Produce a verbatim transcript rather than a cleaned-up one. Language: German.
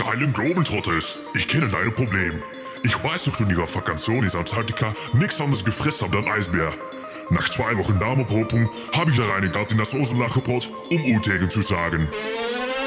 Harlem Globetrotters, ich kenne dein Problem. Ich weiß, dass du in ihrer Vakantion in Antarktika nichts anderes gefressen habt als Eisbär. Nach zwei Wochen Darmopropung habe ich da reingehört in das Soßenlachgebrot, um Utegen zu sagen.